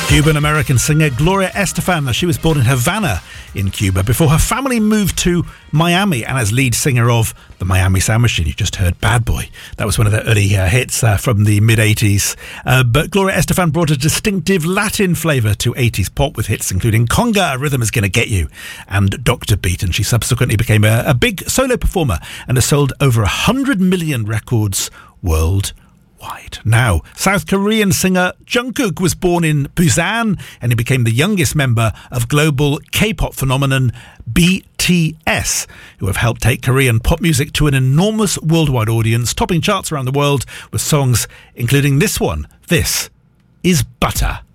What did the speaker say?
Cuban-American singer Gloria Estefan. She was born in Havana in Cuba before her family moved to Miami, and as lead singer of the Miami Sound Machine, you just heard Bad Boy. That was one of their early hits from the mid-80s. But Gloria Estefan brought a distinctive Latin flavour to 80s pop with hits including Conga, A Rhythm Is Gonna Get You, and Dr. Beat. And she subsequently became a big solo performer and has sold over 100 million records worldwide. Now, South Korean singer Jungkook was born in Busan, and he became the youngest member of global K-pop phenomenon BTS, who have helped take Korean pop music to an enormous worldwide audience, topping charts around the world with songs including this one. This is Butter.